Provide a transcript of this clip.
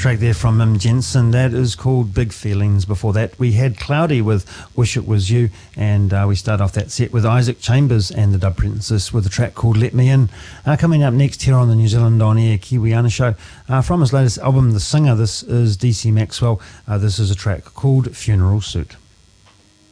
Track there from Mim Jensen, that is called Big Feelings. Before that we had Cloudy with Wish It Was You, and we start off that set with Isaac Chambers and the Dub Princess with a track called Let Me In. Coming up next here on the New Zealand On Air Kiwiana Show, from his latest album The Singer, this is DC Maxwell. This is a track called Funeral Suit.